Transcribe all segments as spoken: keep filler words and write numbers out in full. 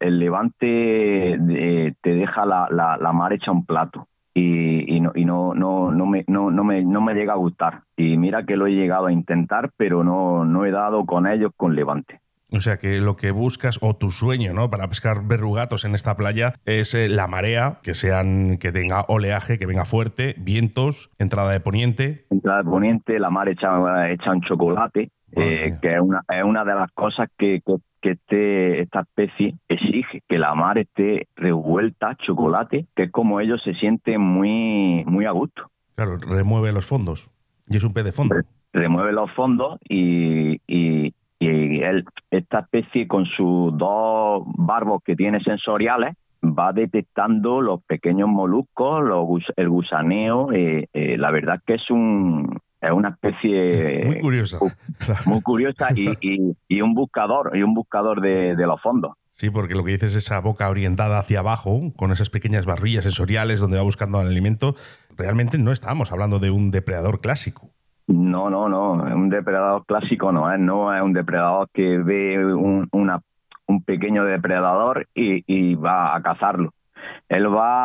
el levante eh, te deja la, la, la mar hecha un plato. Y, y, no, y no, no, no, me, no, no, me, no me llega a gustar. Y mira que lo he llegado a intentar, pero no, no he dado con ellos con levante. O sea que lo que buscas, o tu sueño, ¿no?, para pescar verrugatos en esta playa es eh, la marea, que sean, que tenga oleaje, que venga fuerte, vientos, entrada de poniente. Entrada de poniente, la mar hecha, hecha en chocolate, eh, que es una, es una de las cosas que, que, que este, esta especie exige, que la mar esté revuelta, chocolate, que es como ellos se sienten muy, muy a gusto. Claro, remueve los fondos. Y es un pez de fondo. Remueve los fondos y... y Y él, esta especie, con sus dos barbos que tiene sensoriales, va detectando los pequeños moluscos, los, el gusaneo. Eh, eh, la verdad es que es un es una especie muy curiosa, muy curiosa y, y, y un buscador y un buscador de, de los fondos. Sí, porque lo que dices es esa boca orientada hacia abajo, con esas pequeñas barbillas sensoriales donde va buscando el alimento. Realmente no estamos hablando de un depredador clásico. No, no, no, un depredador clásico no es, no es un depredador que ve un, una, un pequeño depredador y, y va a cazarlo. Él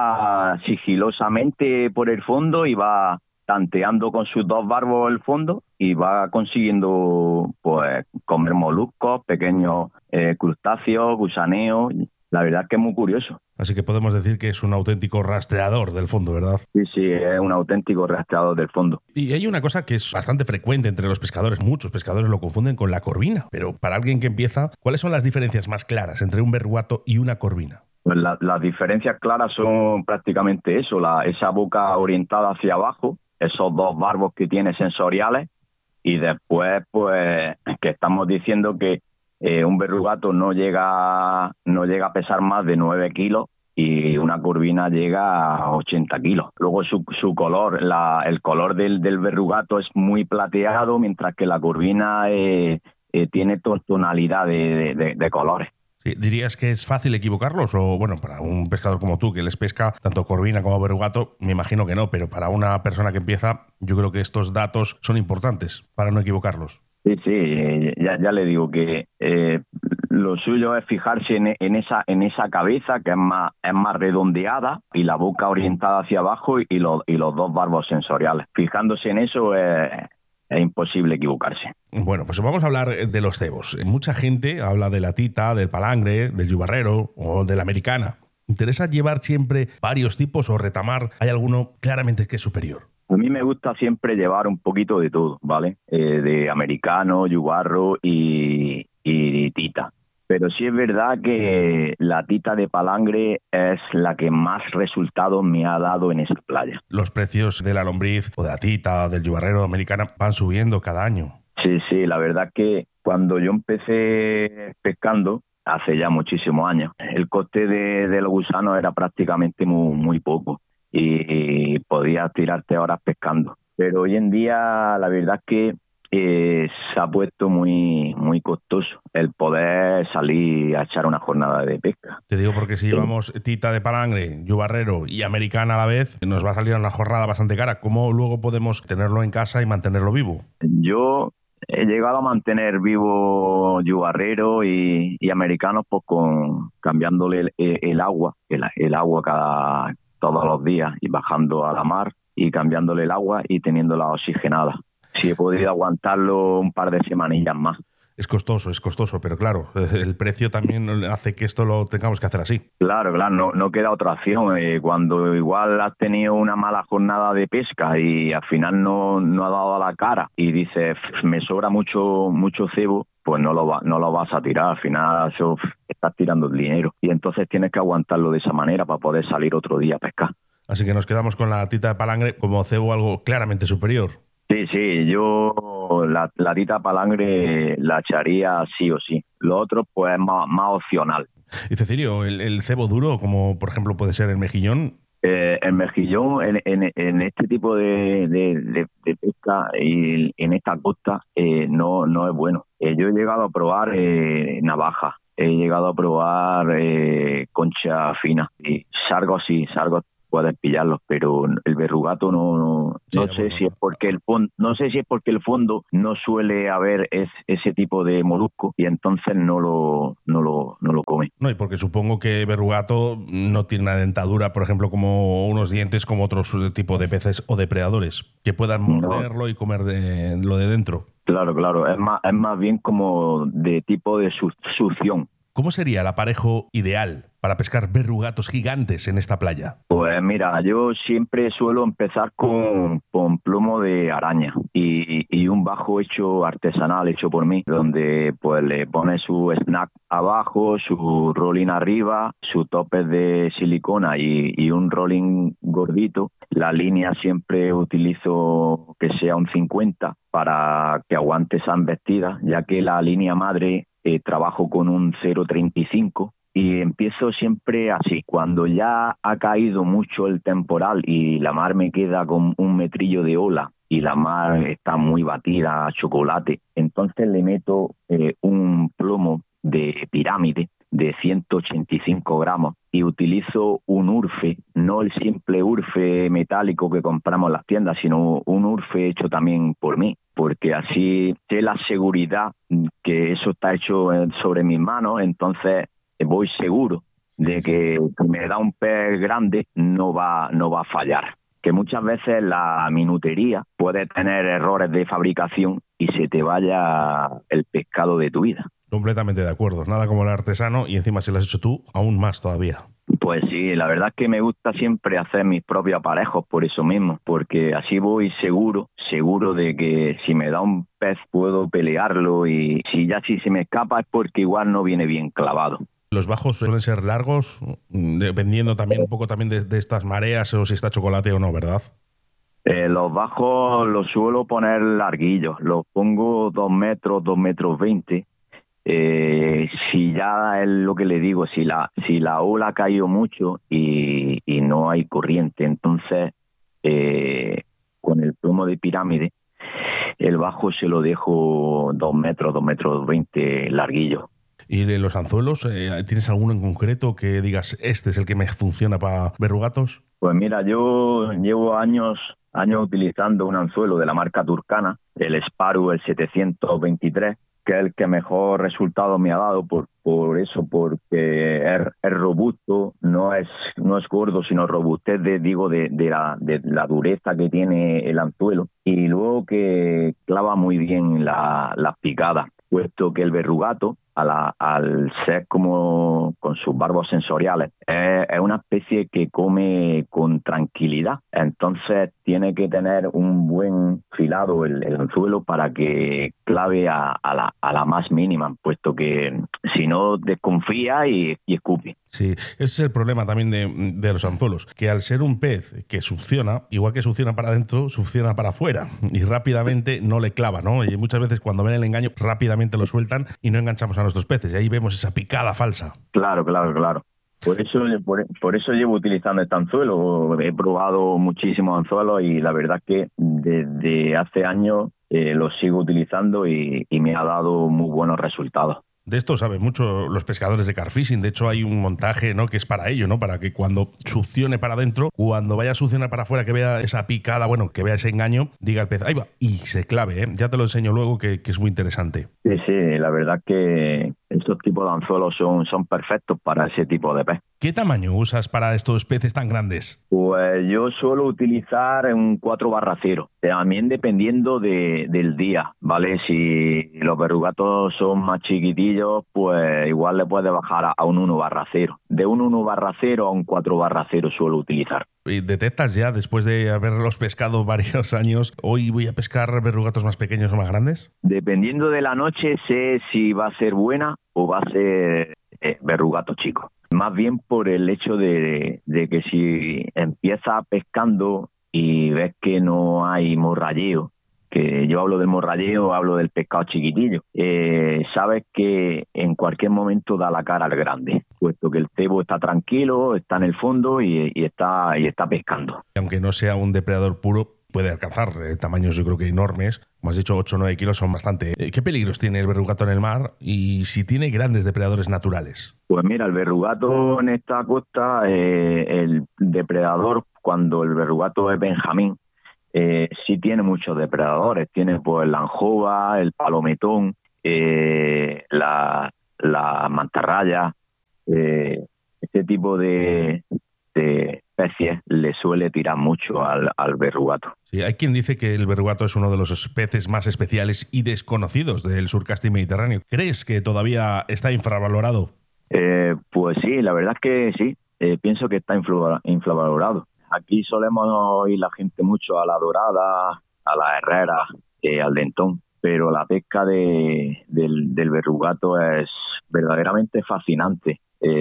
va sigilosamente por el fondo y va tanteando con sus dos barbos el fondo y va consiguiendo pues comer moluscos, pequeños eh, crustáceos, gusaneos. La verdad es que es muy curioso. Así que podemos decir que es un auténtico rastreador del fondo, ¿verdad? Sí, sí, es un auténtico rastreador del fondo. Y hay una cosa que es bastante frecuente entre los pescadores. Muchos pescadores lo confunden con la corvina. Pero para alguien que empieza, ¿cuáles son las diferencias más claras entre un verrugato y una corvina? Pues la, las diferencias claras son prácticamente eso, la, esa boca orientada hacia abajo, esos dos barbos que tiene sensoriales, y después, pues, que estamos diciendo que Eh, un verrugato no llega no llega a pesar más de nueve kilos y una corvina llega a ochenta kilos. Luego su, su color, la, el color del, del verrugato es muy plateado, mientras que la corvina eh, eh, tiene tonalidad de, de, de colores. Sí, ¿dirías que es fácil equivocarlos? O, bueno, para un pescador como tú, que les pesca tanto corvina como verrugato, me imagino que no, pero para una persona que empieza, yo creo que estos datos son importantes para no equivocarlos. Sí, sí, ya, ya le digo que eh, lo suyo es fijarse en, en esa en esa cabeza que es más es más redondeada y la boca orientada hacia abajo y, y, los, y los dos barbos sensoriales. Fijándose en eso es, es imposible equivocarse. Bueno, pues vamos a hablar de los cebos. Mucha gente habla de la tita, del palangre, del yubarrero o de la americana. ¿Interesa llevar siempre varios tipos o retamar? ¿Hay alguno claramente que es superior? A mí me gusta siempre llevar un poquito de todo, ¿vale? Eh, de americano, yubarro y, y tita. Pero sí es verdad que la tita de palangre es la que más resultados me ha dado en esa playa. Los precios de la lombriz o de la tita, del yubarrero americana van subiendo cada año. Sí, sí, la verdad que cuando yo empecé pescando, hace ya muchísimos años, el coste de, de los gusanos era prácticamente muy, muy poco. Y podías tirarte horas pescando. Pero hoy en día la verdad es que eh, se ha puesto muy muy costoso el poder salir a echar una jornada de pesca. Te digo porque si llevamos tita de palangre, yubarrero y americana a la vez, nos va a salir una jornada bastante cara. ¿Cómo luego podemos tenerlo en casa y mantenerlo vivo? Yo he llegado a mantener vivo yubarrero y, y americanos pues con cambiándole el, el agua, el, el agua cada todos los días y bajando a la mar y cambiándole el agua y teniéndola oxigenada. Sí he podido aguantarlo un par de semanillas más. Es costoso, es costoso, pero claro, el precio también hace que esto lo tengamos que hacer así. Claro, claro, no, no queda otra opción. Eh, cuando igual has tenido una mala jornada de pesca y al final no, no ha dado a la cara y dices, me sobra mucho mucho cebo, pues no lo, va, no lo vas a tirar. Al final eso, estás tirando el dinero. Y entonces tienes que aguantarlo de esa manera para poder salir otro día a pescar. Así que nos quedamos con la tita de palangre como cebo algo claramente superior. Sí, sí, yo la, la tita palangre la echaría sí o sí. Lo otro pues es más, más opcional. Y Cecilio, el, el cebo duro, como por ejemplo puede ser el mejillón. Eh, el mejillón en, en, en este tipo de, de, de, de pesca y en esta costa eh, no, no es bueno. Eh, yo he llegado a probar eh, navaja, he llegado a probar eh, concha fina y sargos sí, sargos puedes pillarlos, pero el verrugato no no, Sí, no bueno, sé si es porque el fondo no sé si es porque el fondo no suele haber es, ese tipo de molusco y entonces no lo no lo no lo come. No, y porque supongo que verrugato no tiene una dentadura, por ejemplo, como unos dientes como otros tipos de peces o depredadores, que puedan morderlo no. y comer de, lo de dentro. Claro, claro. Es más, es más bien como de tipo de su succión. ¿Cómo sería el aparejo ideal para pescar verrugatos gigantes en esta playa? Pues mira, yo siempre suelo empezar con, con plomo de araña y, y un bajo hecho artesanal, hecho por mí, donde pues le pones su snack abajo, su rolling arriba, su tope de silicona y, y un rolling gordito. La línea siempre utilizo que sea un cincuenta para que aguante esa embestida, ya que la línea madre eh, trabajo con un cero treinta y cinco. Y empiezo siempre así, cuando ya ha caído mucho el temporal y la mar me queda con un metrillo de ola y la mar está muy batida a chocolate, entonces le meto eh, un plomo de pirámide de ciento ochenta y cinco gramos y utilizo un urfe, no el simple urfe metálico que compramos en las tiendas, sino un urfe hecho también por mí, porque así sé la seguridad que eso está hecho sobre mis manos, entonces voy seguro de que si me da un pez grande no va, no va a fallar. Que muchas veces la minutería puede tener errores de fabricación y se te vaya el pescado de tu vida. Completamente de acuerdo. Nada como el artesano y encima si lo has hecho tú, aún más todavía. Pues sí, la verdad es que me gusta siempre hacer mis propios aparejos por eso mismo, porque así voy seguro, seguro de que si me da un pez puedo pelearlo y si ya si se me escapa es porque igual no viene bien clavado. Los bajos suelen ser largos, dependiendo también un poco también de, de estas mareas o si está chocolate o no, ¿verdad? Eh, los bajos los suelo poner larguillos, los pongo dos metros, dos metros veinte. Eh, si ya es lo que le digo, si la si la ola ha caído mucho y, y no hay corriente, entonces eh, con el plomo de pirámide, el bajo se lo dejo dos metros, dos metros veinte larguillo. ¿Y de los anzuelos, eh, tienes alguno en concreto que digas, este es el que me funciona para verrugatos? Pues mira, yo llevo años años utilizando un anzuelo de la marca Turcana, el Sparrow, el setecientos veintitrés, que es el que mejor resultado me ha dado por por eso, porque es, es robusto, no es no es gordo, sino robustez, de, digo, de, de, la, de la dureza que tiene el anzuelo, y luego que clava muy bien la, las picadas, puesto que el verrugato, a la, al ser como con sus barbos sensoriales, es, es una especie que come con tranquilidad, entonces tiene que tener un buen filado el, el anzuelo para que clave a, a, la, a la más mínima, puesto que si no desconfía y, y escupe. Sí, ese es el problema también de, de los anzuelos, que al ser un pez que succiona, igual que succiona para adentro, succiona para afuera y rápidamente no le clava, ¿no? Y muchas veces cuando ven el engaño rápidamente lo sueltan y no enganchamos a nuestros peces y ahí vemos esa picada falsa. Claro, claro, claro. Por eso, por, por eso llevo utilizando este anzuelo. He probado muchísimos anzuelos y la verdad es que desde hace años eh, los sigo utilizando y, y me ha dado muy buenos resultados. De esto saben mucho los pescadores de carfishing. De hecho, hay un montaje, ¿no?, que es para ello, ¿no? Para que cuando succione para adentro, cuando vaya a succionar para afuera, que vea esa picada, bueno, que vea ese engaño, diga el pez, ahí va, y se clave, ¿eh? Ya te lo enseño luego, que, que es muy interesante. Sí, sí, la verdad que estos tipos de anzuelos son, son perfectos para ese tipo de pez. ¿Qué tamaño usas para estos peces tan grandes? Pues yo suelo utilizar un cuatro barra cero, también dependiendo de, del día, ¿vale? Si los verrugatos son más chiquitillos, pues igual le puedes bajar a, a un uno barra cero. De un uno barra cero a un cuatro barra cero suelo utilizar. ¿Y detectas ya, después de haberlos pescado varios años, hoy voy a pescar verrugatos más pequeños o más grandes? Dependiendo de la noche, sé si va a ser buena o va a ser eh, verrugato chico. Más bien por el hecho de, de que si empiezas pescando y ves que no hay morralleo, que yo hablo del morralleo, hablo del pescado chiquitillo, eh, sabes que en cualquier momento da la cara al grande, puesto que el cebo está tranquilo, está en el fondo y, y, está, y está pescando. Aunque no sea un depredador puro, puede alcanzar eh, tamaños, yo creo que enormes. Como has dicho, ocho o nueve kilos son bastante. Eh, ¿Qué peligros tiene el verrugato en el mar y si tiene grandes depredadores naturales? Pues mira, el verrugato en esta costa, eh, el depredador, cuando el verrugato es benjamín, eh, sí tiene muchos depredadores. Tiene pues la anjova, el palometón, eh, la, la mantarraya, eh, este tipo de, de especies le suele tirar mucho al, al verrugato. Sí, hay quien dice que el verrugato es uno de los peces más especiales y desconocidos del surcasting mediterráneo. ¿Crees que todavía está infravalorado? Eh, pues sí, la verdad es que sí, eh, pienso que está influ- infravalorado. Aquí solemos ir la gente mucho a la dorada, a la herrera, eh, al dentón, pero la pesca de, del, del verrugato es verdaderamente fascinante.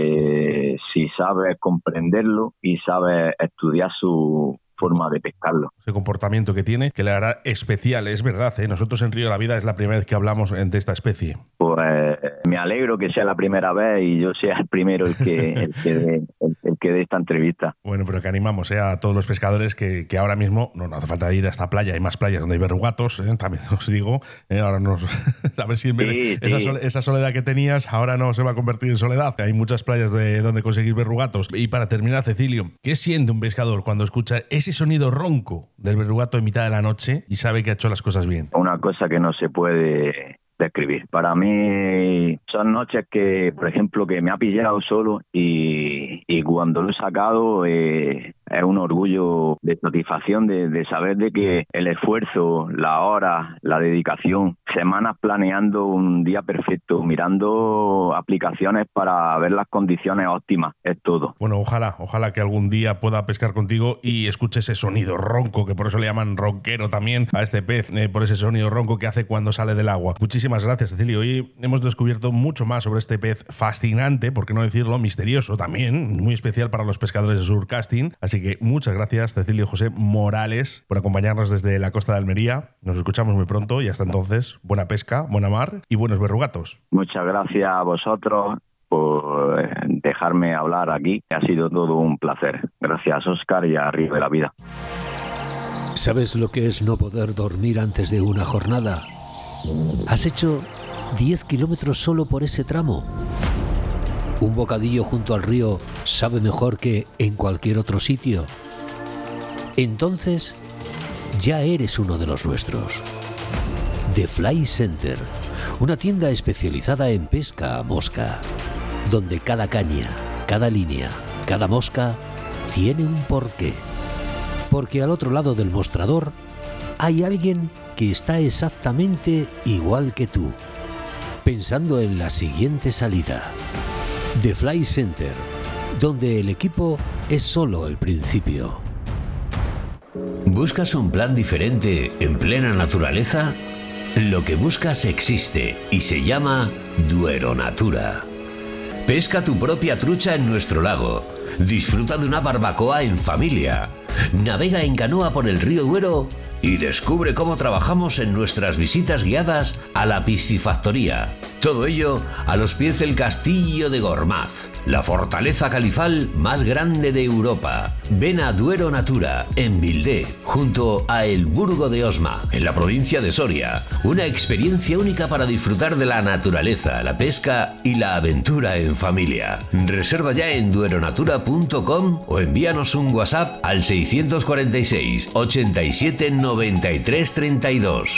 Eh, si sabes comprenderlo y sabes estudiar su forma de pescarlo. Ese comportamiento que tiene, que le hará especial, es verdad, ¿eh? Nosotros en Río de la Vida es la primera vez que hablamos de esta especie. Pues me alegro que sea la primera vez y yo sea el primero el que el que dé, el, el que dé esta entrevista. Bueno, pero que animamos ¿eh? a todos los pescadores que, que ahora mismo no, no hace falta ir a esta playa, hay más playas donde hay verrugatos, ¿eh? También os digo, ¿eh? Ahora nos a ver si en vez de Sí, esa, sí. sole, esa soledad que tenías ahora no se va a convertir en soledad. Hay muchas playas de donde conseguir verrugatos. Y para terminar, Cecilio, ¿qué siente un pescador cuando escucha ese sonido ronco del verrugato en mitad de la noche y sabe que ha hecho las cosas bien? Una cosa que no se puede describir. Para mí son noches que, por ejemplo, que me ha pillado solo y, y cuando lo he sacado eh, es un orgullo de satisfacción de, de saber de que el esfuerzo, la hora, la dedicación, semanas planeando un día perfecto, mirando aplicaciones para ver las condiciones óptimas, es todo. Bueno, ojalá, ojalá que algún día pueda pescar contigo y escuche ese sonido ronco, que por eso le llaman ronquero también a este pez, eh, por ese sonido ronco que hace cuando sale del agua. Muchísimas gracias, Cecilio. Hoy hemos descubierto mucho más sobre este pez fascinante, por qué no decirlo, misterioso también, muy especial para los pescadores de surcasting. Así que muchas gracias, Cecilio José Morales, por acompañarnos desde la costa de Almería. Nos escuchamos muy pronto y hasta entonces, buena pesca, buena mar y buenos verrugatos. Muchas gracias a vosotros por dejarme hablar aquí. Ha sido todo un placer. Gracias, Óscar, y a Río de la Vida. ¿Sabes lo que es no poder dormir antes de una jornada? ¿Has hecho diez kilómetros solo por ese tramo? ¿Un bocadillo junto al río sabe mejor que en cualquier otro sitio? Entonces, ya eres uno de los nuestros. The Fly Center, una tienda especializada en pesca a mosca, donde cada caña, cada línea, cada mosca tiene un porqué. Porque al otro lado del mostrador hay alguien que está exactamente igual que tú, pensando en la siguiente salida. The Fly Center, donde el equipo es solo el principio. ¿Buscas un plan diferente en plena naturaleza? Lo que buscas existe y se llama Duero Natura. Pesca tu propia trucha en nuestro lago. Disfruta de una barbacoa en familia. Navega en canoa por el río Duero y descubre cómo trabajamos en nuestras visitas guiadas a la piscifactoría. Todo ello a los pies del Castillo de Gormaz, la fortaleza califal más grande de Europa. Ven a Duero Natura, en Vildé, junto a El Burgo de Osma, en la provincia de Soria. Una experiencia única para disfrutar de la naturaleza, la pesca y la aventura en familia. Reserva ya en dueronatura punto com o envíanos un WhatsApp al seiscientos cuarenta y seis, ochenta y siete, noventa y tres, treinta y dos.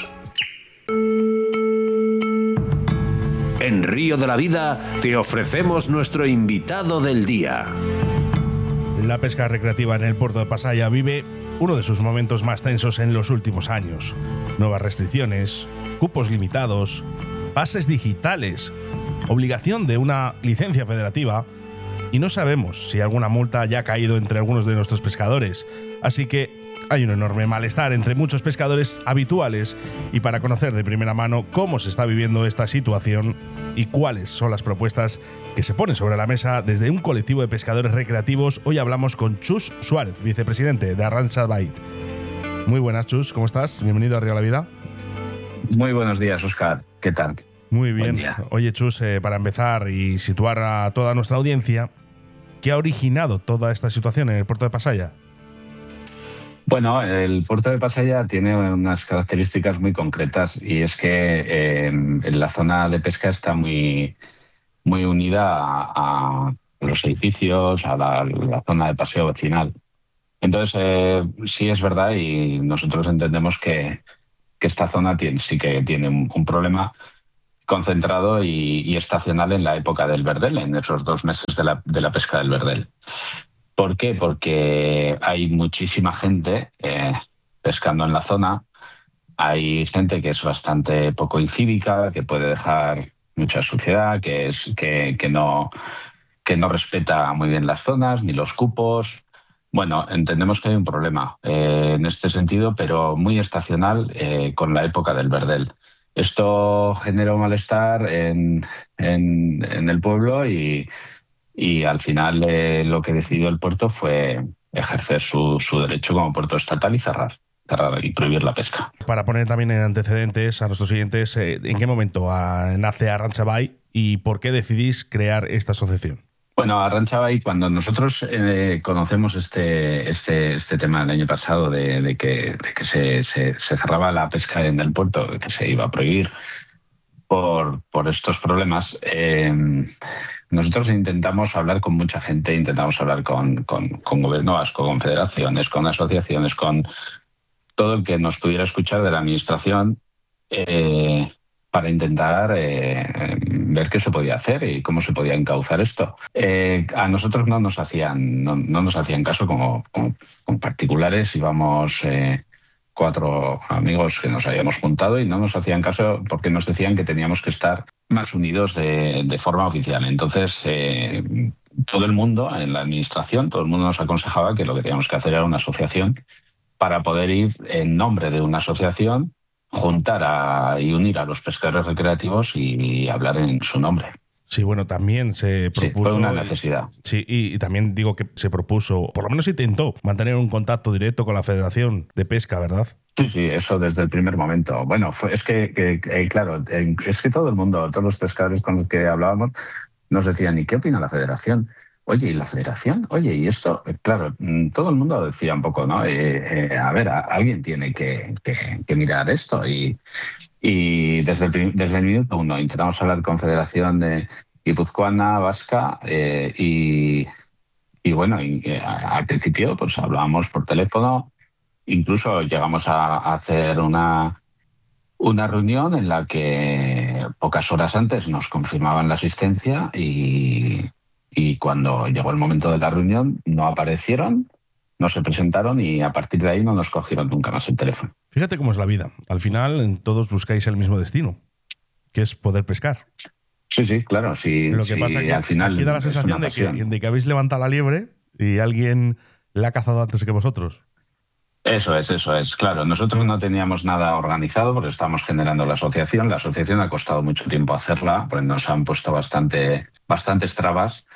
En Río de la Vida te ofrecemos nuestro invitado del día. La pesca recreativa en el puerto de Pasaia vive uno de sus momentos más tensos en los últimos años. Nuevas restricciones, cupos limitados, pases digitales, obligación de una licencia federativa y no sabemos si alguna multa ya ha caído entre algunos de nuestros pescadores. Así que hay un enorme malestar entre muchos pescadores habituales y para conocer de primera mano cómo se está viviendo esta situación y cuáles son las propuestas que se ponen sobre la mesa desde un colectivo de pescadores recreativos, hoy hablamos con Chus Suárez, vicepresidente de Arrantza Bait. Muy buenas, Chus, ¿cómo estás? Bienvenido a Río de la Vida. Muy buenos días, Óscar. ¿Qué tal? Muy bien. Oye, Chus, eh, para empezar y situar a toda nuestra audiencia, ¿qué ha originado toda esta situación en el puerto de Pasaia? Bueno, el puerto de Pasaia tiene unas características muy concretas y es que eh, la zona de pesca está muy, muy unida a, a los edificios, a la, la zona de paseo vecinal. Entonces, eh, sí es verdad y nosotros entendemos que, que esta zona tiene, sí que tiene un, un problema concentrado y, y estacional en la época del verdel, en esos dos meses de la, de la pesca del verdel. ¿Por qué? Porque hay muchísima gente eh, pescando en la zona. Hay gente que es bastante poco incívica, que puede dejar mucha suciedad, que, es, que, que, no, que no respeta muy bien las zonas ni los cupos. Bueno, entendemos que hay un problema eh, en este sentido, pero muy estacional eh, con la época del verdel. Esto genera un malestar en, en, en el pueblo y, y al final eh, lo que decidió el puerto fue ejercer su, su derecho como puerto estatal y cerrar. cerrar y prohibir la pesca. Para poner también en antecedentes a nuestros siguientes, eh, ¿en qué momento a, nace Arrantxa Bai y por qué decidís crear esta asociación? Bueno, Arrantxa Bai, cuando nosotros eh, conocemos este, este, este tema el año pasado de, de que, de que se, se, se cerraba la pesca en el puerto, de que se iba a prohibir por, por estos problemas, eh, nosotros intentamos hablar con mucha gente, intentamos hablar con, con, con gobierno vasco, con federaciones, con asociaciones, con todo el que nos pudiera escuchar de la administración eh, para intentar eh, ver qué se podía hacer y cómo se podía encauzar esto. Eh, a nosotros no nos hacían, no, no nos hacían caso como, como, como particulares, íbamos eh, cuatro amigos que nos habíamos juntado y no nos hacían caso porque nos decían que teníamos que estar más unidos de, de forma oficial. Entonces, eh, todo el mundo en la administración, todo el mundo nos aconsejaba que lo que teníamos que hacer era una asociación para poder ir en nombre de una asociación, juntar a, y unir a los pescadores recreativos y, y hablar en su nombre. Sí, bueno, también se propuso... Sí, fue una necesidad. Sí, y, y también digo que se propuso, por lo menos intentó, mantener un contacto directo con la Federación de Pesca, ¿verdad? Sí, sí, eso desde el primer momento. Bueno, fue, es que, que, que, claro, es que todo el mundo, todos los pescadores con los que hablábamos, nos decían, ¿y qué opina la Federación? Oye, ¿y la Federación? Oye, ¿y esto? Claro, todo el mundo decía un poco, ¿no? Eh, eh, a ver, a, alguien tiene que, que, que mirar esto. Y, y desde, el, desde el minuto uno intentamos hablar con Federación de Guipuzcoana, Vasca, eh, y, y bueno, y, eh, al principio pues hablábamos por teléfono, incluso llegamos a, a hacer una, una reunión en la que pocas horas antes nos confirmaban la asistencia y... Y cuando llegó el momento de la reunión, no aparecieron, no se presentaron y a partir de ahí no nos cogieron nunca más el teléfono. Fíjate cómo es la vida. Al final todos buscáis el mismo destino, que es poder pescar. Sí, sí, claro. Sí, Lo que sí, pasa es que al final aquí da la sensación de que, de que habéis levantado la liebre y alguien la ha cazado antes que vosotros. Eso es, eso es. Claro, nosotros no teníamos nada organizado porque estábamos generando la asociación. La asociación ha costado mucho tiempo hacerla, porque nos han puesto bastante, bastantes trabas.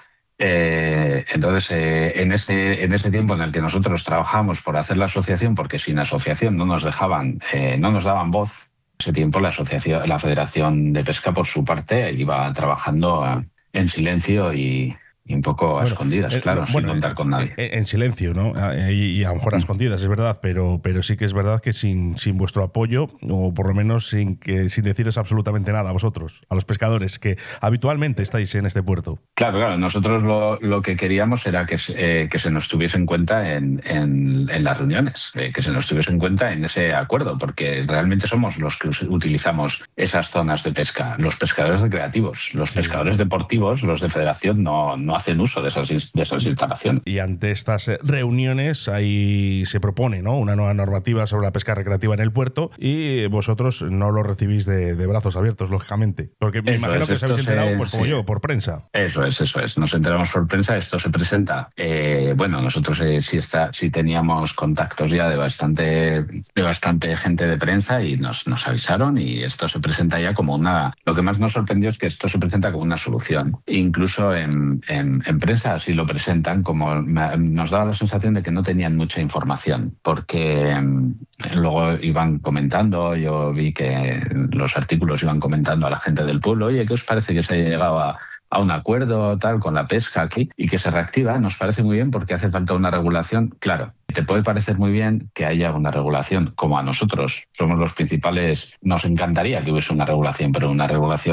Eh, entonces, eh, en, ese, en ese tiempo en el que nosotros trabajamos por hacer la asociación, porque sin asociación no nos dejaban, eh, no nos daban voz, ese tiempo la asociación, la Federación de Pesca, por su parte, iba trabajando a, en silencio y, y un poco a bueno, escondidas, eh, claro, bueno, sin contar con nadie. En, en silencio, ¿no? Y, y a lo mejor a escondidas, es verdad, pero, pero sí que es verdad que sin, sin vuestro apoyo, o por lo menos sin, que, sin deciros absolutamente nada a vosotros, a los pescadores que habitualmente estáis en este puerto. Claro, claro. Nosotros lo, lo que queríamos era que, eh, que se nos tuviese en cuenta en, en, en las reuniones, eh, que se nos tuviese en cuenta en ese acuerdo, porque realmente somos los que utilizamos esas zonas de pesca, los pescadores recreativos, los sí. pescadores deportivos, los de federación no, no hacen uso de esas, de esas instalaciones. Y ante estas reuniones ahí se propone, ¿no?, una nueva normativa sobre la pesca recreativa en el puerto y vosotros no lo recibís de, de brazos abiertos, lógicamente. Porque me eso imagino es, que os habéis enterado, se, pues como sí. yo, por prensa. Eso es, eso es. Nos enteramos por prensa, esto se presenta. Eh, bueno, nosotros eh, sí, está, sí teníamos contactos ya de bastante, de bastante gente de prensa y nos, nos avisaron y esto se presenta ya como una... Lo que más nos sorprendió es que esto se presenta como una solución. Incluso en, en, en prensa así lo presentan, como nos daba la sensación de que no tenían mucha información, porque eh, luego iban comentando, yo vi que los artículos iban comentando a la gente del pueblo, oye, ¿qué os parece que se haya llegado a a un acuerdo tal con la pesca aquí y que se reactiva? Nos parece muy bien porque hace falta una regulación. Claro, te puede parecer muy bien que haya una regulación, como a nosotros somos los principales, nos encantaría que hubiese una regulación, pero una regulación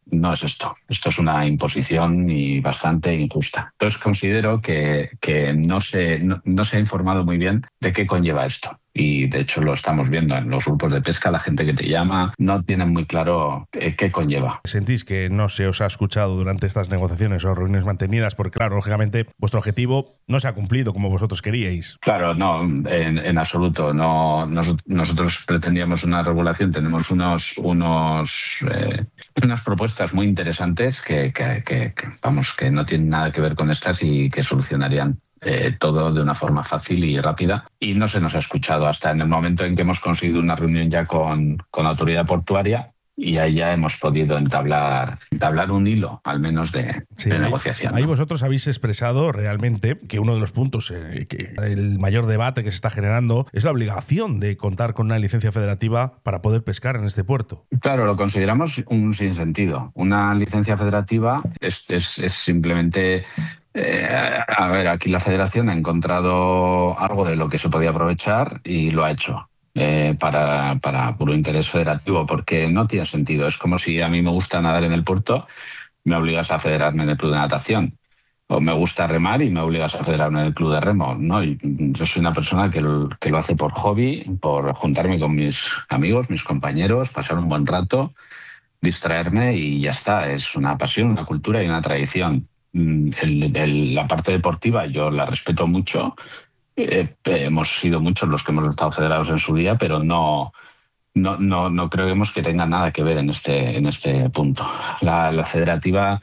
no es esto. Esto es una imposición y bastante injusta. Entonces considero que, que no, se, no, no se ha informado muy bien de qué conlleva esto. Y de hecho lo estamos viendo en los grupos de pesca, la gente que te llama no tiene muy claro qué, qué conlleva. ¿Sentís que no se os ha escuchado durante estas negociaciones o reuniones mantenidas? Porque claro, lógicamente vuestro objetivo no se ha cumplido como vosotros queríais. Claro, no, en, en absoluto. No, nos, nosotros pretendíamos una regulación, tenemos unos, unos, eh, unas propuestas muy interesantes que, que, que, que, vamos, que no tienen nada que ver con estas y que solucionarían Eh, todo de una forma fácil y rápida, y no se nos ha escuchado hasta en el momento en que hemos conseguido una reunión ya con, con la autoridad portuaria, y ahí ya hemos podido entablar, entablar un hilo, al menos, de, sí, de negociación. Ahí ¿no? vosotros habéis expresado realmente que uno de los puntos, eh, que el mayor debate que se está generando, es la obligación de contar con una licencia federativa para poder pescar en este puerto. Claro, lo consideramos un sinsentido. Una licencia federativa es, es, es simplemente... Eh, a ver, aquí la Federación ha encontrado algo de lo que se podía aprovechar y lo ha hecho. Eh, para, para puro interés federativo, porque no tiene sentido. Es como si a mí me gusta nadar en el puerto, me obligas a federarme en el club de natación, o me gusta remar y me obligas a federarme en el club de remo. No, yo soy una persona que lo, que lo hace por hobby, por juntarme con mis amigos, mis compañeros, pasar un buen rato, distraerme y ya está. Es una pasión, una cultura y una tradición. El, el, la parte deportiva yo la respeto mucho. Eh, hemos sido muchos los que hemos estado federados en su día, pero no, no, no, no creemos que tenga nada que ver en este, en este punto. La, la federativa,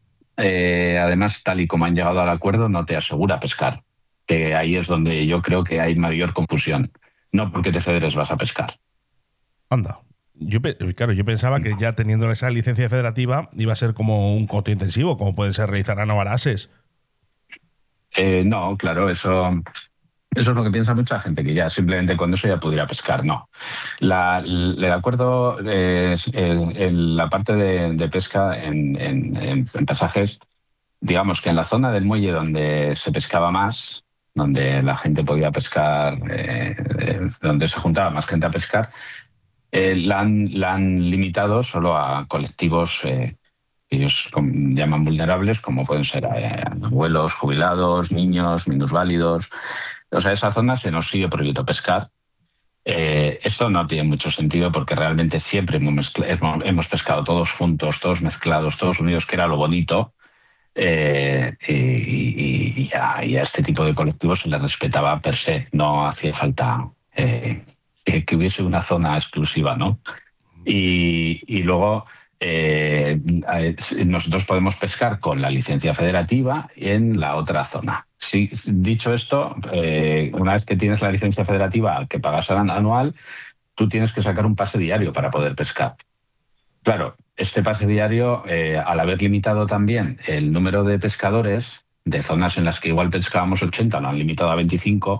eh, además, tal y como han llegado al acuerdo, no te asegura pescar, que ahí es donde yo creo que hay mayor confusión. No porque te federes vas a pescar. Anda. Yo, claro, yo pensaba que ya teniendo esa licencia federativa iba a ser como un coto intensivo, como pueden ser realizar anavarases. Eh, no, claro, eso... Eso es lo que piensa mucha gente, que ya simplemente con eso ya pudiera pescar. No. La, el acuerdo, eh, en, en la parte de, de pesca en, en, en pasajes, digamos que en la zona del muelle donde se pescaba más, donde la gente podía pescar, eh, eh, donde se juntaba más gente a pescar, eh, la, han, la han limitado solo a colectivos eh, que ellos llaman vulnerables, como pueden ser eh, abuelos, jubilados, niños, minusválidos. O sea, esa zona se nos sigue prohibido pescar. Eh, esto no tiene mucho sentido porque realmente siempre hemos, mezcla, hemos pescado todos juntos, todos mezclados, todos unidos, que era lo bonito. Eh, y, y, y, a, y a este tipo de colectivos se les respetaba per se. No hacía falta eh, que, que hubiese una zona exclusiva, ¿no? Y, y luego... Eh, nosotros podemos pescar con la licencia federativa en la otra zona. Sí, dicho esto, eh, una vez que tienes la licencia federativa que pagas anual, tú tienes que sacar un pase diario para poder pescar. Claro, este pase diario, eh, al haber limitado también el número de pescadores de zonas en las que igual pescábamos ochenta, lo han limitado a veinticinco.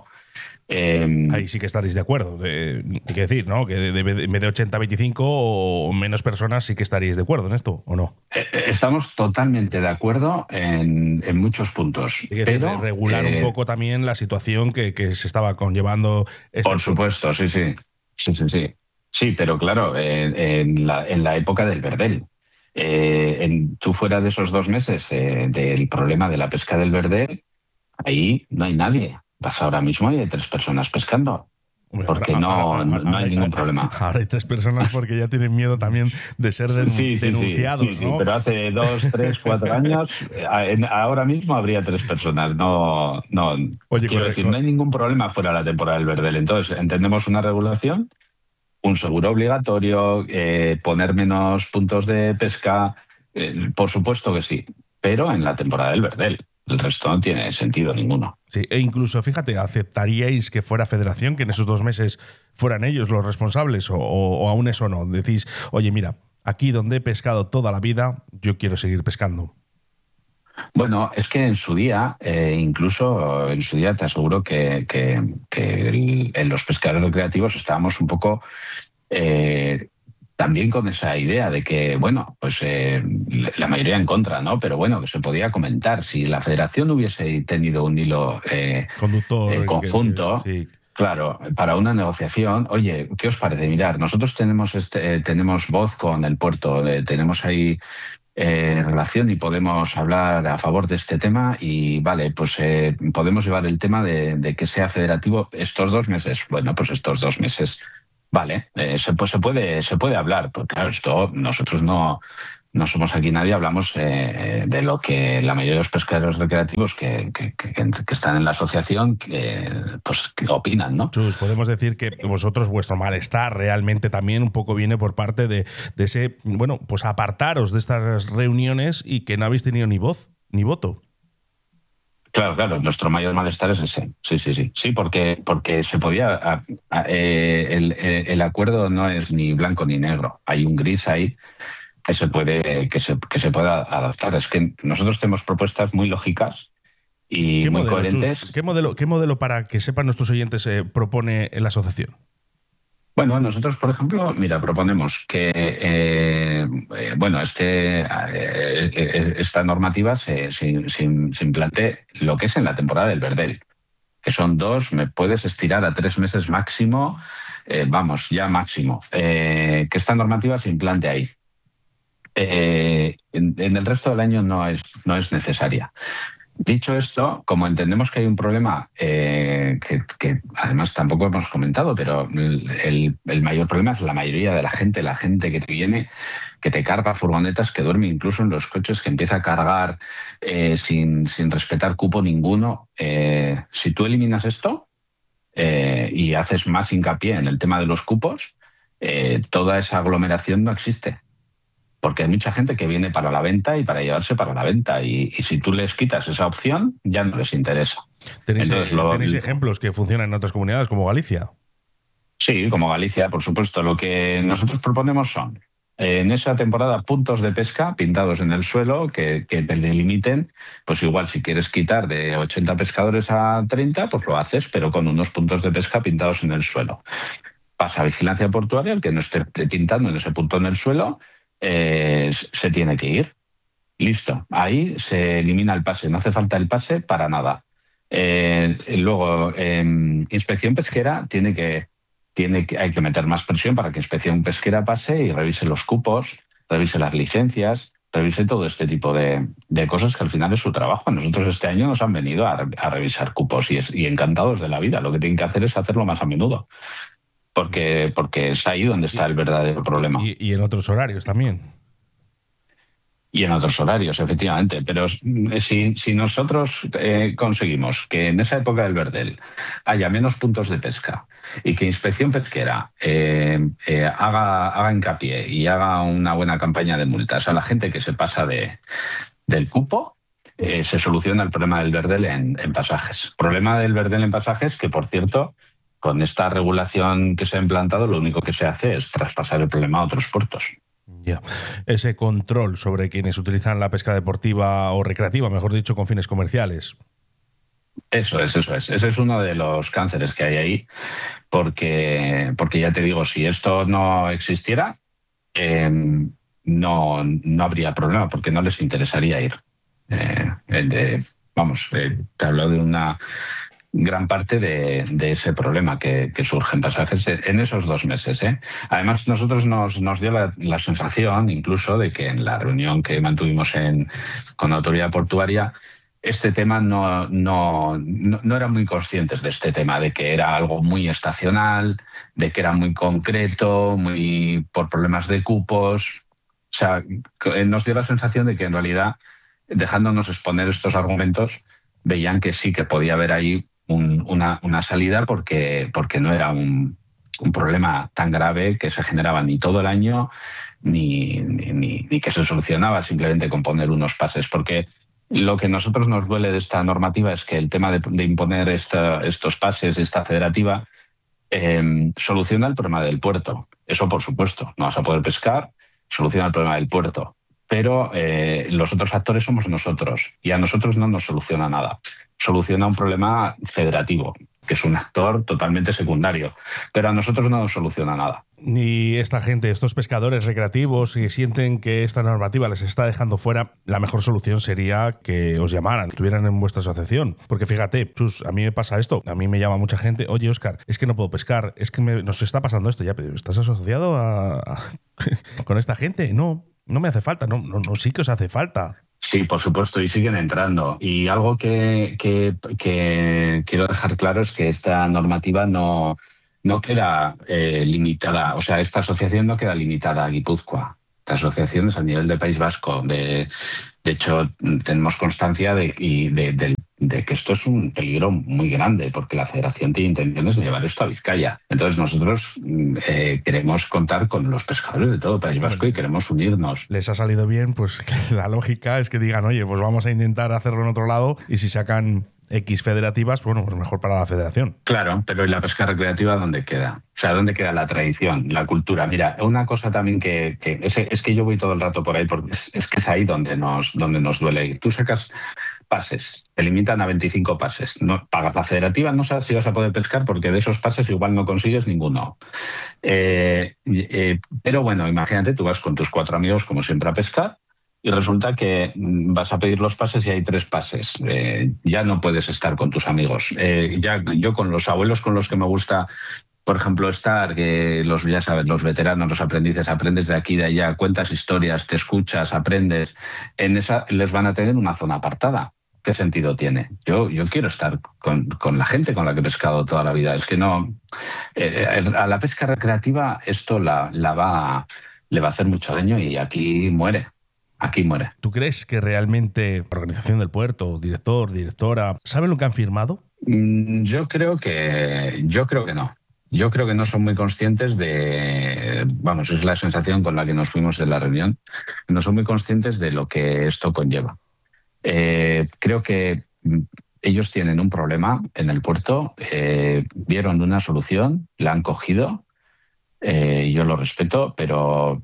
Eh, Ahí sí que estaréis de acuerdo. Eh, hay que decir, ¿no? Que de, de, en vez de ochenta a veinticinco o menos personas sí que estaréis de acuerdo en esto, ¿o no? Estamos totalmente de acuerdo en, en muchos puntos. Hay que pero, decir, regular eh, un poco también la situación que, que se estaba conllevando. Este por supuesto, sí, sí. Sí, sí, sí. Sí, pero claro, en, en, la, en la época del verdel. Eh, en, tú fuera de esos dos meses eh, del problema de la pesca del verdel, ahí no hay nadie. Vas ahora mismo y hay tres personas pescando. Porque ahora, no, ahora, ahora, no hay ahora, ningún problema. Ahora hay tres personas porque ya tienen miedo también de ser denun sí, sí, denunciados, sí, sí, ¿no? Sí, pero hace dos, tres, cuatro años, ahora mismo habría tres personas. No, no. Oye, quiero decir, no hay ningún problema fuera de la temporada del verdel. Entonces, entendemos una regulación, un seguro obligatorio, eh, poner menos puntos de pesca, eh, por supuesto que sí, pero en la temporada del verdel. El resto no tiene sentido ninguno. Sí, e incluso, fíjate, ¿aceptaríais que fuera Federación, que en esos dos meses fueran ellos los responsables o, o, o aún eso no? Decís, oye, mira, aquí donde he pescado toda la vida, yo quiero seguir pescando. Bueno, es que en su día, eh, incluso en su día te aseguro que, que, que el, en los pescadores recreativos estábamos un poco... Eh, también con esa idea de que, bueno, pues eh, la mayoría en contra, ¿no? Pero bueno, que se podía comentar. Si la federación hubiese tenido un hilo eh, Conductor, eh, conjunto, que, sí. Claro, para una negociación, oye, ¿qué os parece? Mirar, nosotros tenemos este, eh, tenemos voz con el puerto, eh, tenemos ahí eh, relación y podemos hablar a favor de este tema y vale, pues eh, podemos llevar el tema de, de que sea federativo estos dos meses. Bueno, pues estos dos meses, vale, eh, se, pues se puede se puede hablar, porque claro, esto nosotros no no somos aquí nadie, hablamos eh, de lo que la mayoría de los pescadores recreativos que, que, que, que están en la asociación que, pues, que opinan, ¿no? Chus, podemos decir que vosotros, vuestro malestar realmente también un poco viene por parte de, de ese, bueno, pues apartaros de estas reuniones y que no habéis tenido ni voz, ni voto. Claro, claro, nuestro mayor malestar es ese. Sí, sí, sí. Sí, porque, porque se podía. A, a, eh, el, el acuerdo no es ni blanco ni negro. Hay un gris ahí que se puede, que se, que se pueda adaptar. Es que nosotros tenemos propuestas muy lógicas y ¿Qué muy modelo, coherentes. Chus? ¿Qué modelo, qué modelo, para que sepan nuestros oyentes, eh, propone la asociación? Bueno, nosotros, por ejemplo, mira, proponemos que eh, eh, bueno, este, eh, esta normativa se, se, se, se implante lo que es en la temporada del verdel, que son dos, me puedes estirar a tres meses máximo, eh, vamos, ya máximo, eh, que esta normativa se implante ahí. Eh, en, en el resto del año no es, no es necesaria. Dicho esto, como entendemos que hay un problema eh, que, que además tampoco hemos comentado, pero el, el mayor problema es la mayoría de la gente, la gente que te viene, que te carga furgonetas, que duerme incluso en los coches, que empieza a cargar eh, sin, sin respetar cupo ninguno. Eh, si tú eliminas esto eh, y haces más hincapié en el tema de los cupos, eh, toda esa aglomeración no existe. Porque hay mucha gente que viene para la venta y para llevarse para la venta. Y, y si tú les quitas esa opción, ya no les interesa. ¿Tenéis, Entonces, lo, ¿tenéis ejemplos que funcionan en otras comunidades, como Galicia? Sí, como Galicia, por supuesto. Lo que nosotros proponemos son, eh, en esa temporada, puntos de pesca pintados en el suelo que, que te delimiten. Pues igual, si quieres quitar de ochenta pescadores a treinta, pues lo haces, pero con unos puntos de pesca pintados en el suelo. Pasa a vigilancia portuaria, el que no esté pintando en ese punto en el suelo, Eh, se tiene que ir. Listo. Ahí se elimina el pase. No hace falta el pase para nada. Eh, luego, eh, inspección pesquera tiene que, tiene que, hay que meter más presión para que inspección pesquera pase y revise los cupos, revise las licencias, revise todo este tipo de, de cosas que al final es su trabajo. A nosotros este año nos han venido a, a revisar cupos y, es, y encantados de la vida. Lo que tienen que hacer es hacerlo más a menudo. Porque, porque es ahí donde está el verdadero problema. Y, y en otros horarios también. Y en otros horarios, efectivamente. Pero si, si nosotros eh, conseguimos que en esa época del verdel haya menos puntos de pesca y que inspección pesquera eh, eh, haga, haga hincapié y haga una buena campaña de multas a la gente que se pasa de, del cupo, eh, se soluciona el problema del verdel en, en pasajes. Problema del verdel en pasajes que, por cierto, con esta regulación que se ha implantado, lo único que se hace es traspasar el problema a otros puertos. Ya. Ese control sobre quienes utilizan la pesca deportiva o recreativa, mejor dicho, con fines comerciales. Eso es, eso es. Ese es uno de los cánceres que hay ahí, porque, porque ya te digo, si esto no existiera, eh, no, no habría problema, porque no les interesaría ir. Eh, de, vamos, eh, te hablo de una gran parte de, de ese problema que, que surge en pasajes en esos dos meses. ¿eh? Además, nosotros nos, nos dio la, la sensación, incluso, de que en la reunión que mantuvimos en, con la autoridad portuaria, este tema no, no, no, no eran muy conscientes de este tema, de que era algo muy estacional, de que era muy concreto, muy por problemas de cupos. O sea, nos dio la sensación de que en realidad, dejándonos exponer estos argumentos, veían que sí que podía haber ahí Un, una, una salida porque, porque no era un, un problema tan grave que se generaba ni todo el año ni, ni, ni que se solucionaba simplemente con poner unos pases. Porque lo que a nosotros nos duele de esta normativa es que el tema de, de imponer esta, estos pases, esta federativa, eh, soluciona el problema del puerto. Eso, por supuesto, no vas a poder pescar, soluciona el problema del puerto. Pero eh, los otros actores somos nosotros y a nosotros no nos soluciona nada. Soluciona un problema federativo, que es un actor totalmente secundario, pero a nosotros no nos soluciona nada. Y esta gente, estos pescadores recreativos que sienten que esta normativa les está dejando fuera, la mejor solución sería que os llamaran, que estuvieran en vuestra asociación. Porque fíjate, Chus, a mí me pasa esto, a mí me llama mucha gente, oye, Óscar, es que no puedo pescar, es que me, nos está pasando esto. Ya, pero ¿estás asociado a, a, con esta gente? No, no me hace falta, no, no, no sí que os hace falta. Sí, por supuesto, y siguen entrando. Y algo que, que, que quiero dejar claro es que esta normativa no... no queda eh, limitada, o sea, esta asociación no queda limitada a Guipúzcoa. Esta asociación es a nivel del País Vasco. De, de hecho, tenemos constancia de, y de, de, de que esto es un peligro muy grande, porque la Federación tiene intenciones de llevar esto a Vizcaya. Entonces nosotros eh, queremos contar con los pescadores de todo el País Vasco y queremos unirnos. Les ha salido bien, pues la lógica es que digan, oye, pues vamos a intentar hacerlo en otro lado, y si sacan X federativas, bueno, pues mejor para la federación. Claro, pero ¿y la pesca recreativa dónde queda? O sea, ¿dónde queda la tradición, la cultura? Mira, una cosa también que, que es, es que yo voy todo el rato por ahí, porque es, es que es ahí donde nos, donde nos duele ir. Tú sacas pases, te limitan a veinticinco pases. No pagas la federativa, no sabes si vas a poder pescar, porque de esos pases igual no consigues ninguno. Eh, eh, pero bueno, imagínate, tú vas con tus cuatro amigos, como siempre, a pescar, y resulta que vas a pedir los pases y hay tres pases. Eh, ya no puedes estar con tus amigos. Eh, ya yo con los abuelos con los que me gusta, por ejemplo, estar, que los, ya sabes, los veteranos, los aprendices, aprendes de aquí y de allá, cuentas historias, te escuchas, aprendes. En esa les van a tener una zona apartada. ¿Qué sentido tiene? Yo, yo quiero estar con, con la gente con la que he pescado toda la vida. Es que no... Eh, a la pesca recreativa esto la, la va, le va a hacer mucho daño y aquí muere. Aquí muere. ¿Tú crees que realmente la organización del puerto, director, directora, saben lo que han firmado? Yo creo que yo creo que no. Yo creo que no son muy conscientes de, vamos, es la sensación con la que nos fuimos de la reunión, no son muy conscientes de lo que esto conlleva. Eh, creo que ellos tienen un problema en el puerto, eh, vieron una solución, la han cogido, eh, yo lo respeto, pero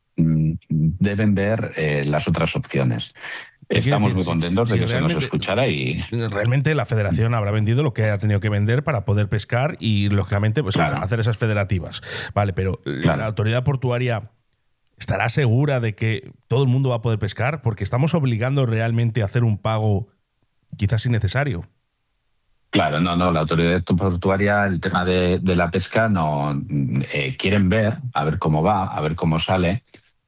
deben ver eh, las otras opciones. Estamos decir, muy contentos si, de que si se nos escuchara y... Realmente la federación habrá vendido lo que ha tenido que vender para poder pescar y, lógicamente, pues claro, hacer esas federativas. Vale, pero claro, la autoridad portuaria ¿estará segura de que todo el mundo va a poder pescar? Porque estamos obligando realmente a hacer un pago quizás innecesario. Claro, no, no, la autoridad portuaria, el tema de, de la pesca, no eh, quieren ver, a ver cómo va, a ver cómo sale.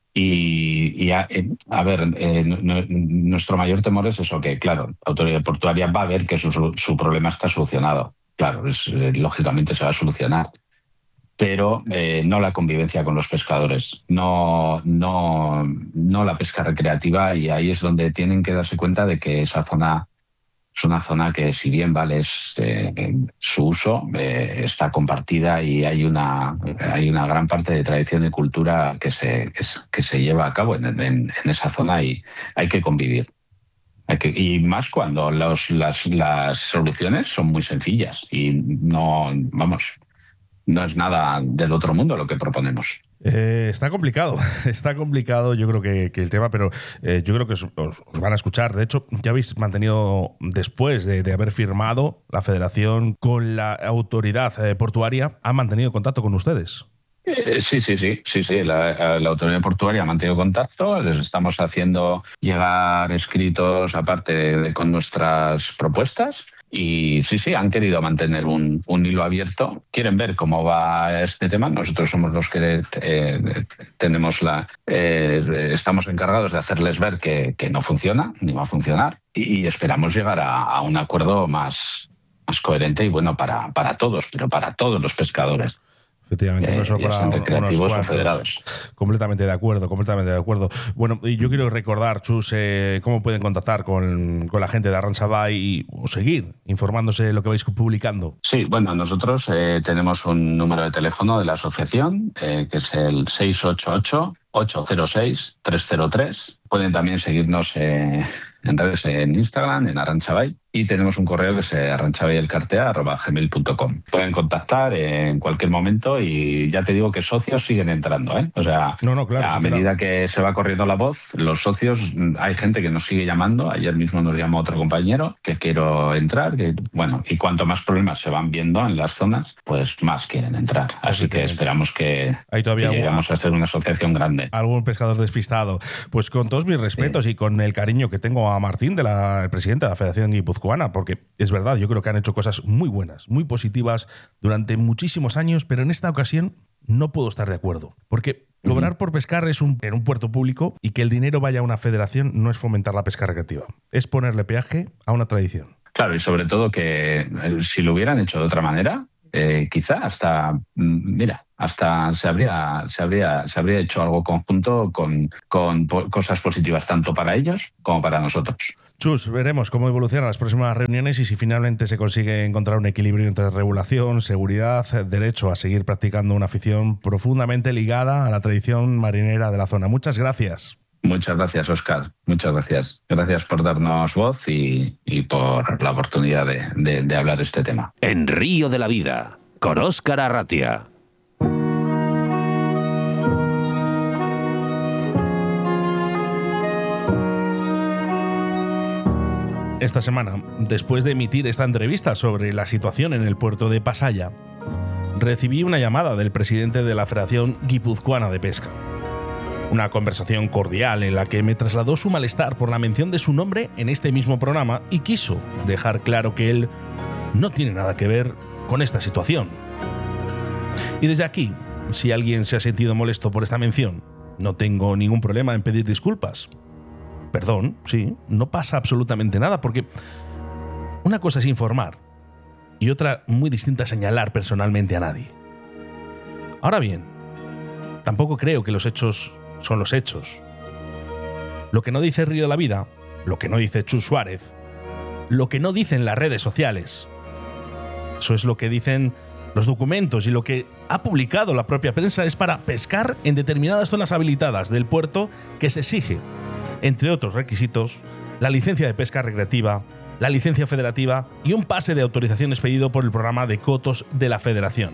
Y, y a, a ver, eh, no, nuestro mayor temor es eso, que claro, la autoridad portuaria va a ver que su, su problema está solucionado. Claro, es, eh, lógicamente se va a solucionar, pero eh, no la convivencia con los pescadores, no, no, no la pesca recreativa, y ahí es donde tienen que darse cuenta de que esa zona es una zona que, si bien vale eh, su uso, eh, está compartida y hay una, hay una gran parte de tradición y cultura que se, que, que se lleva a cabo en, en, en esa zona, y hay que convivir. Hay que, y más cuando los, las, las soluciones son muy sencillas y no, vamos, no es nada del otro mundo lo que proponemos. Eh, está complicado, está complicado yo creo que, que el tema, pero eh, yo creo que os, os, os van a escuchar. De hecho, ya habéis mantenido, después de, de haber firmado, la federación con la autoridad eh, portuaria, ¿ha mantenido contacto con ustedes? Eh, sí, sí, sí, sí, sí. La, la autoridad portuaria ha mantenido contacto, les estamos haciendo llegar escritos aparte de, de, con nuestras propuestas. Y sí, sí, han querido mantener un, un hilo abierto. Quieren ver cómo va este tema. Nosotros somos los que eh, tenemos la, eh, estamos encargados de hacerles ver que, que no funciona, ni va a funcionar. Y, y esperamos llegar a, a un acuerdo más, más coherente y bueno para, para todos, pero para todos los pescadores. Efectivamente, no solo eh, para recreativos unos o federados. Completamente de acuerdo, completamente de acuerdo. Bueno, y yo quiero recordar, Chus, eh, cómo pueden contactar con, con la gente de Arrantza Bay y o seguir informándose de lo que vais publicando. Sí, bueno, nosotros eh, tenemos un número de teléfono de la asociación, eh, que es el seis ocho ocho, ocho cero seis, tres cero tres. Pueden también seguirnos eh, en redes en Instagram, en Arrantza Bay. y tenemos un correo que es arranchabayelcartea arroba gmail punto com. Pueden contactar en cualquier momento y ya te digo que socios siguen entrando, ¿eh? O sea, no, no, claro, a sí, medida claro. que se va corriendo la voz, los socios, hay gente que nos sigue llamando. Ayer mismo nos llamó otro compañero que quiero entrar, que bueno, y cuanto más problemas se van viendo en las zonas, pues más quieren entrar. Así que esperamos que, Hay todavía que lleguemos a ser una asociación grande. Algún pescador despistado. Pues con todos mis respetos sí. y con el cariño que tengo a Martín, de la, el presidente de la Federación Guipuzcoana, porque es verdad, yo creo que han hecho cosas muy buenas, muy positivas durante muchísimos años, pero en esta ocasión no puedo estar de acuerdo. Porque cobrar uh-huh. por pescar es un, en un puerto público y que el dinero vaya a una federación no es fomentar la pesca recreativa, es ponerle peaje a una tradición. Claro, y sobre todo que eh, si lo hubieran hecho de otra manera, eh, quizá hasta, mira, hasta se habría, se habría, se habría hecho algo conjunto con, con po- cosas positivas tanto para ellos como para nosotros. Chus, veremos cómo evolucionan las próximas reuniones y si finalmente se consigue encontrar un equilibrio entre regulación, seguridad, derecho a seguir practicando una afición profundamente ligada a la tradición marinera de la zona. Muchas gracias. Muchas gracias, Óscar. Muchas gracias. Gracias por darnos voz y, y por la oportunidad de, de, de hablar este tema. En Río de la Vida, con Óscar Arratia. Esta semana, después de emitir esta entrevista sobre la situación en el puerto de Pasaya, recibí una llamada del presidente de la Federación Guipuzcoana de Pesca. Una conversación cordial en la que me trasladó su malestar por la mención de su nombre en este mismo programa y quiso dejar claro que él no tiene nada que ver con esta situación. Y desde aquí, si alguien se ha sentido molesto por esta mención, no tengo ningún problema en pedir disculpas. Perdón, sí, no pasa absolutamente nada, porque una cosa es informar y otra muy distinta señalar personalmente a nadie. Ahora bien, tampoco creo que los hechos son los hechos. Lo que no dice Río de la Vida, lo que no dice Chus Suárez, lo que no dicen las redes sociales, eso es lo que dicen los documentos y lo que ha publicado la propia prensa es para pescar en determinadas zonas habilitadas del puerto que se exige, entre otros requisitos, la licencia de pesca recreativa, la licencia federativa y un pase de autorización expedido por el programa de cotos de la Federación.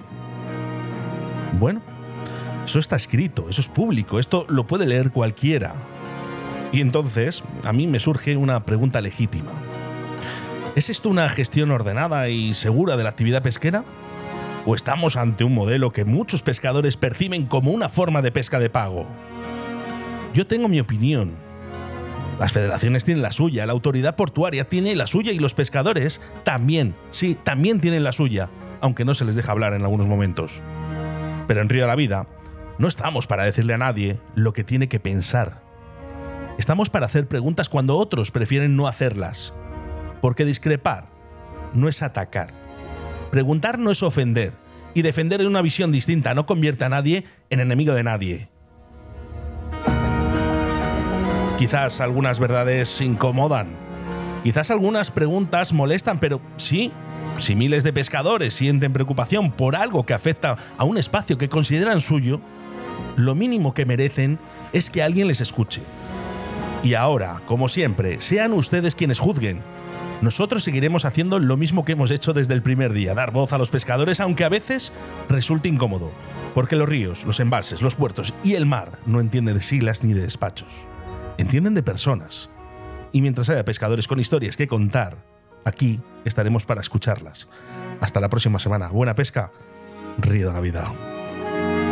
Bueno, eso está escrito, eso es público, esto lo puede leer cualquiera. Y entonces, a mí me surge una pregunta legítima. ¿Es esto una gestión ordenada y segura de la actividad pesquera? ¿O estamos ante un modelo que muchos pescadores perciben como una forma de pesca de pago? Yo tengo mi opinión. Las federaciones tienen la suya, la autoridad portuaria tiene la suya y los pescadores también, sí, también tienen la suya, aunque no se les deja hablar en algunos momentos. Pero en Río de la Vida no estamos para decirle a nadie lo que tiene que pensar. Estamos para hacer preguntas cuando otros prefieren no hacerlas. Porque discrepar no es atacar. Preguntar no es ofender. Y defender de una visión distinta no convierte a nadie en enemigo de nadie. Quizás algunas verdades incomodan. Quizás algunas preguntas molestan, pero sí, si miles de pescadores sienten preocupación por algo que afecta a un espacio que consideran suyo, lo mínimo que merecen es que alguien les escuche. Y ahora, como siempre, sean ustedes quienes juzguen. Nosotros seguiremos haciendo lo mismo que hemos hecho desde el primer día, dar voz a los pescadores, aunque a veces resulte incómodo, porque los ríos, los embalses, los puertos y el mar no entienden de siglas ni de despachos. Entienden de personas. Y mientras haya pescadores con historias que contar, aquí estaremos para escucharlas. Hasta la próxima semana. Buena pesca, Río de la Vida.